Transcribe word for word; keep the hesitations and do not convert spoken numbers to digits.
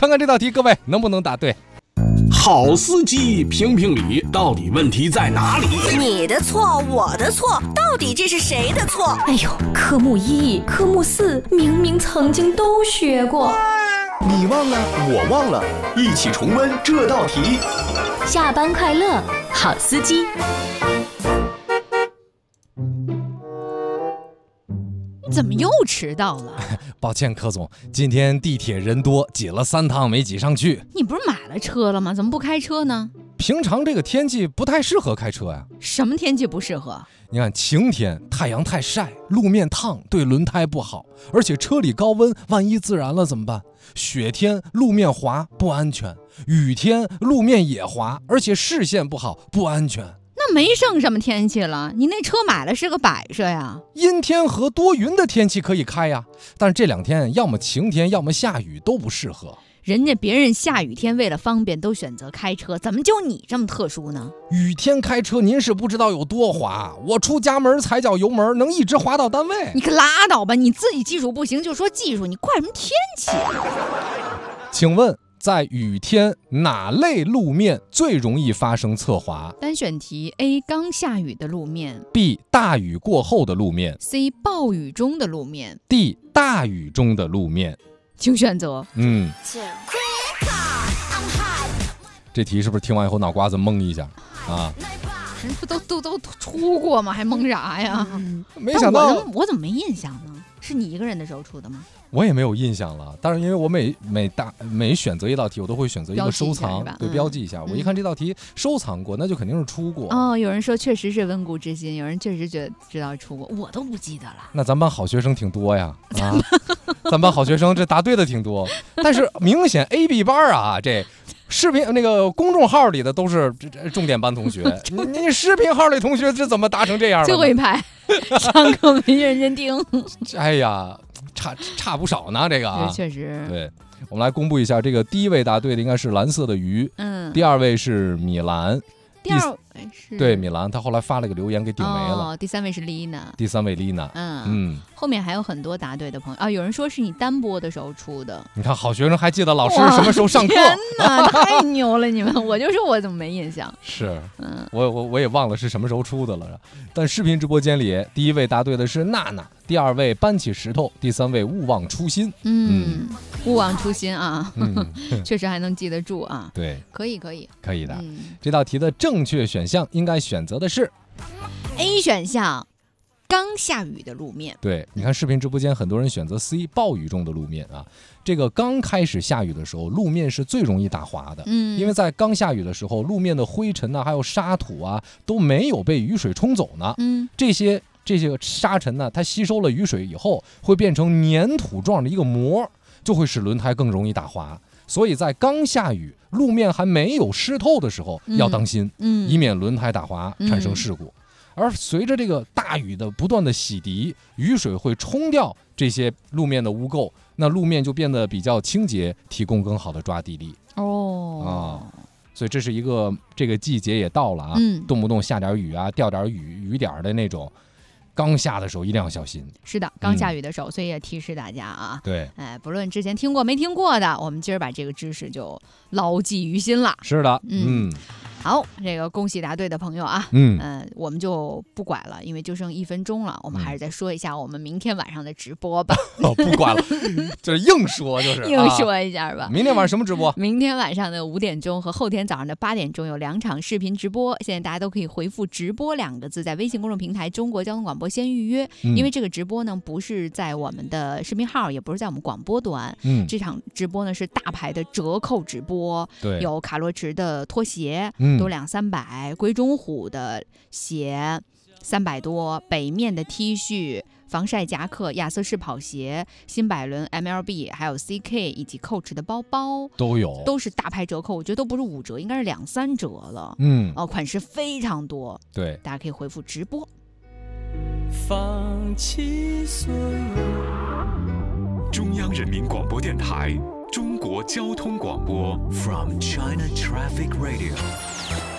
看看这道题各位能不能答对。 好司机评评理，到底问题在哪里？ 你的错，我的错，到底这是谁的错？ 哎呦，科目一、科目四明明曾经都学过， 你忘了，我忘了，一起重温这道题。 下班快乐，好司机。 你怎么又迟到了？ 抱歉柯总，今天地铁人多，挤了三趟没挤上去。 你不是买了车了吗？怎么不开车呢？ 平常这个天气不太适合开车呀。 什么天气不适合？ 你看晴天太阳太晒，路面烫对轮胎不好，而且车里高温，万一自燃了怎么办？雪天路面滑不安全，雨天路面也滑，而且视线不好不安全。 那没剩什么天气了，你那车买了是个摆设呀。 阴天和多云的天气可以开呀，但是这两天要么晴天要么下雨都不适合。 人家别人下雨天为了方便都选择开车，怎么就你这么特殊呢？ 雨天开车您是不知道有多滑，我出家门踩脚油门能一直滑到单位。 你可拉倒吧，你自己技术不行就说技术，你怪什么天气？ 请问在雨天哪类路面最容易发生侧滑？ 单选题 A 刚下雨的路面， B 大雨过后的路面， C 暴雨中的路面， D 大雨中的路面。 请选择。 嗯，这题是不是听完以后脑瓜子懵一下啊？ 人不都都都出过吗？还懵啥呀？ 嗯、没想到我怎么我怎么没印象呢？是你一个人的时候出的吗？ 我也没有印象了，但是因为我每每大每选择一道题，我都会选择一个收藏，对，标记一下。嗯、我一看这道题收藏过，那就肯定是出过。 哦，有人说确实是温故知新，有人确实觉得知道出过，我都不记得了。 那咱班好学生挺多呀，啊，咱班好学生这答对的挺多，但是明显 A B 班啊，这视频那个公众号里的都是重点班同学，你你视频号里同学这怎么答成这样了？ 最后一排上课没认真听。 哎呀。差差不少呢，这个啊， 确实。 对，我们来公布一下，这个第一位答对的应该是蓝色的鱼，嗯，第二位是米兰， 第二位是对米兰，他后来发了个留言给顶没了。 哦，第三位是丽娜， 第三位丽娜， 嗯嗯，后面还有很多答对的朋友啊，有人说是你单播的时候出的。 你看，好学生还记得老师什么时候上课？ 天哪，太牛了你们！我就说我怎么没印象？ 是，嗯，我我我也忘了是什么时候出的了。但视频直播间里，第一位答对的是娜娜。第二位搬起石头，第三位勿忘初心。 嗯，勿忘初心啊，嗯、确实还能记得住啊。 对， 可以可以可以的、嗯。这道题的正确选项应该选择的是 A 选项，刚下雨的路面。 对，你看视频直播间很多人选择 C 暴雨中的路面啊。这个刚开始下雨的时候，路面是最容易打滑的，嗯，因为在刚下雨的时候，路面的灰尘啊，还有沙土啊，都没有被雨水冲走呢，嗯，这些。这些沙尘呢，它吸收了雨水以后，会变成粘土状的一个膜，就会使轮胎更容易打滑。所以在刚下雨、路面还没有湿透的时候，嗯、要当心，嗯，以免轮胎打滑产生事故。嗯、而随着这个大雨的不断的洗涤，雨水会冲掉这些路面的污垢，那路面就变得比较清洁，提供更好的抓地力。 哦， 啊。所以这是一个这个季节也到了啊，嗯、动不动下点雨啊，掉点雨雨点的那种。刚下的时候一定要小心。 是的，刚下雨的时候，嗯、所以也提示大家啊。 对， 哎，不论之前听过没听过的，我们今儿把这个知识就牢记于心了。 是的，嗯。嗯好，这个恭喜答对的朋友啊，嗯、呃，我们就不管了，因为就剩一分钟了，我们还是再说一下我们明天晚上的直播吧。 哦，不管了，就是硬说，就是硬说一下吧。 啊、明天晚上什么直播？ 明天晚上的五点钟和后天早上的八点钟有两场视频直播，现在大家都可以回复"直播"两个字，在微信公众平台中国交通广播先预约，嗯、因为这个直播呢不是在我们的视频号，也不是在我们广播端，嗯，这场直播呢是大牌的折扣直播，对，有卡洛驰的拖鞋，嗯，都两三百。龟中虎的鞋三百多，北面的 T 恤、防晒夹克、亚瑟士跑鞋、新百伦 M L B 还有 C K 以及 Coach 的包包都有， 都是大牌折扣，我觉得都不是五折，应该是两三折了。嗯，哦，款式非常多， 对， 大家可以回复直播。 放弃所有。中央人民广播电台，中国交通广播 ，From China Traffic Radio。